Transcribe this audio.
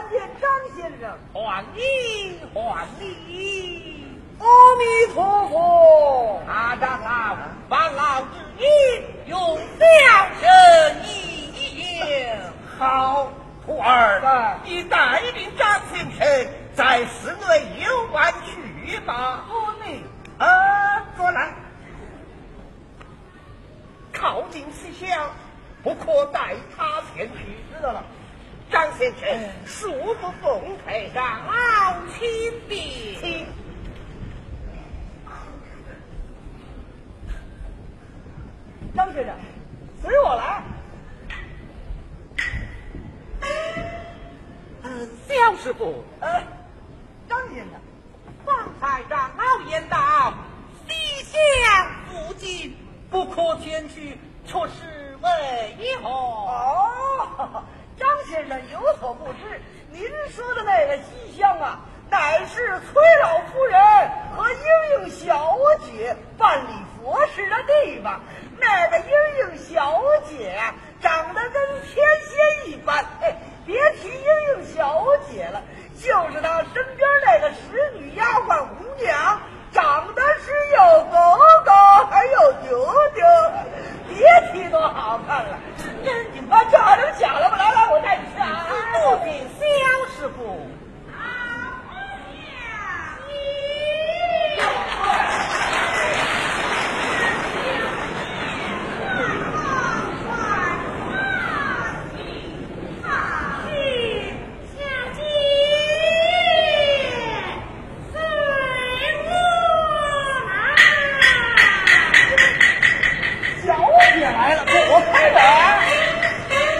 见张先生。 还礼还礼。 阿弥陀佛。 大长老，王老之意用小人一言。好，徒儿，你带领张先生在室内游玩去吧。 你坐来，靠近西厢，不可带他前去。知道了。张先生，恕不奉陪长老亲笔。 张先生，随我来。 肖师傅， 张先生， 方才长老言道，西厢附近不可前去，却是为何？ 哦，张先生有所不知，您说的那个西厢啊，乃是崔老夫人和英英小姐办理佛事的地方。那个英英小姐啊，长得跟天